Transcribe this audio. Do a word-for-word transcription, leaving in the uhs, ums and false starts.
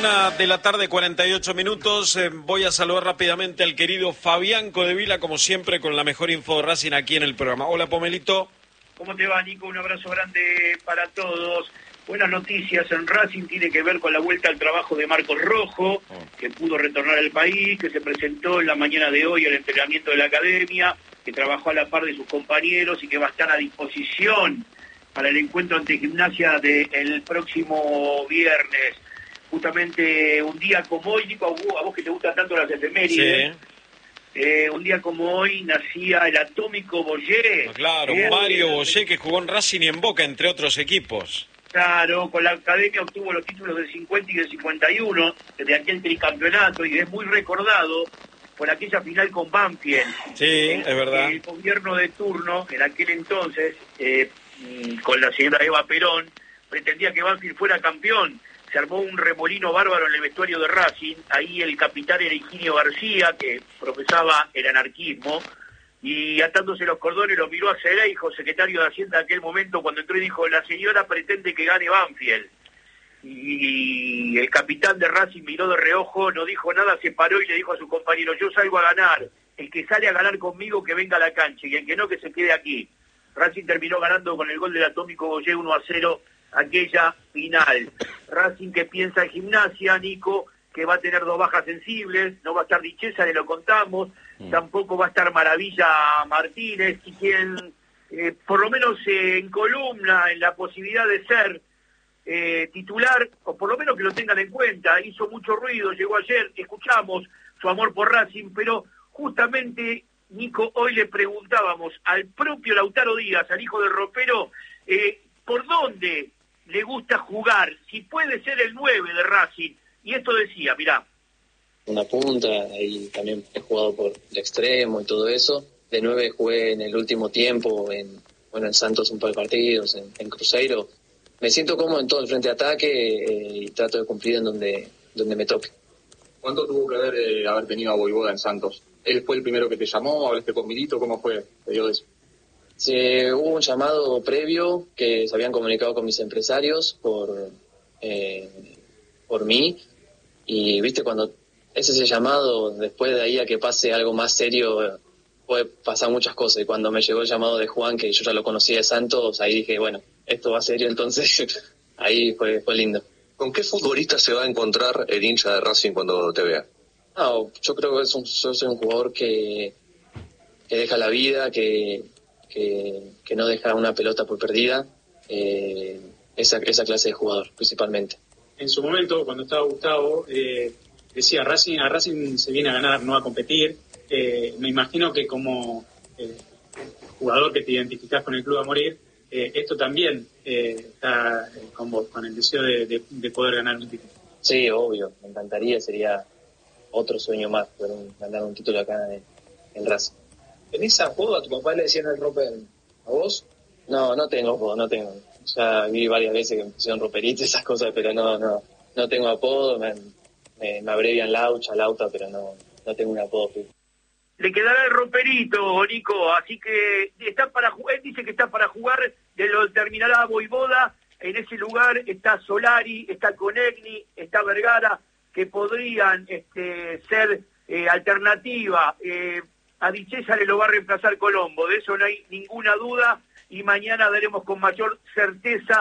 Una de la tarde, cuarenta y ocho minutos. Eh, voy a saludar rápidamente al querido Fabián Codevila, como siempre, con la mejor info de Racing aquí en el programa. Hola, Pomelito. ¿Cómo te va, Nico? Un abrazo grande para todos. Buenas noticias en Racing, tiene que ver con la vuelta al trabajo de Marcos Rojo, que pudo retornar al país, que se presentó en la mañana de hoy al entrenamiento de la academia, que trabajó a la par de sus compañeros y que va a estar a disposición para el encuentro ante Gimnasia del próximo viernes. Justamente un día como hoy, Nico, a vos que te gustan tanto las efemérides, sí. eh, un día como hoy nacía el atómico Boyé. Claro, eh, Mario Boyé, que jugó en Racing y en Boca, entre otros equipos. Claro, con la academia obtuvo los títulos del cincuenta y del cincuenta y uno, de aquel tricampeonato, y es muy recordado por aquella final con Banfield. Sí, eh, es verdad. El gobierno de turno, en aquel entonces, eh, con la señora Eva Perón, pretendía que Banfield fuera campeón. Se armó un remolino bárbaro en el vestuario de Racing. Ahí el capitán era Higinio García, que profesaba el anarquismo, y atándose los cordones lo miró a Cereijo, secretario de Hacienda en aquel momento, cuando entró y dijo: la señora pretende que gane Banfield. Y el capitán de Racing miró de reojo, no dijo nada, se paró y le dijo a su compañero: yo salgo a ganar, el que sale a ganar conmigo que venga a la cancha, y el que no, que se quede aquí. Racing terminó ganando con el gol del atómico Boyé uno a cero aquella final. Racing que piensa en Gimnasia, Nico, que va a tener dos bajas sensibles, no va a estar Dichesa, le lo contamos, mm. tampoco va a estar Maravilla Martínez, y quien eh, por lo menos eh, en columna, en la posibilidad de ser eh, titular, o por lo menos que lo tengan en cuenta, hizo mucho ruido, llegó ayer, escuchamos su amor por Racing, pero justamente, Nico, hoy le preguntábamos al propio Lautaro Díaz, al hijo del ropero, eh, por dónde le gusta jugar, si puede ser el nueve de Racing, y esto decía, mirá. Una punta, y también he jugado por el extremo y todo eso. De nueve jugué en el último tiempo, en bueno en Santos un par de partidos, en, en Cruzeiro. Me siento cómodo en todo el frente de ataque eh, y trato de cumplir en donde, donde me toque. ¿Cuánto tuvo que haber, eh, haber tenido a Voivoda en Santos? ¿Él fue el primero que te llamó? ¿Hablaste con Milito? ¿Cómo fue? ¿Te dio eso? Sí, hubo un llamado previo que se habían comunicado con mis empresarios por eh, por mí, y viste, cuando es ese llamado, después de ahí a que pase algo más serio, puede pasar muchas cosas, y cuando me llegó el llamado de Juan, que yo ya lo conocía de Santos, ahí dije, bueno, esto va serio, entonces ahí fue, fue lindo. ¿Con qué futbolista se va a encontrar el hincha de Racing cuando te vea? No, yo creo que es un, yo soy un jugador que, que deja la vida, que Que, que no deja una pelota por perdida, eh, esa, esa clase de jugador, principalmente. En su momento, cuando estaba Gustavo, eh, decía, Racing, a Racing se viene a ganar, no a competir. Eh, me imagino que como eh, jugador que te identificás con el club a morir, eh, esto también eh, está eh, con vos, con el deseo de, de, de poder ganar un título. Sí, obvio, me encantaría, sería otro sueño más, poder ganar un título acá en, en Racing. ¿Tenés apodo? ¿A tu papá le decían el roper? ¿A vos? No, no tengo apodo, no tengo. Ya vi varias veces que me pusieron roperito y esas cosas, pero no, no, no tengo apodo. Me, me, me abrevian Laucha, Lauta, pero no, no tengo un apodo. Le quedará el roperito, Nico, así que está para jugar, él dice que está para jugar, de lo terminará Voivoda. En ese lugar está Solari, está Conegni, está Vergara, que podrían este, ser eh, alternativa. Eh, A Dichesa le lo va a reemplazar Colombo, de eso no hay ninguna duda, y mañana veremos con mayor certeza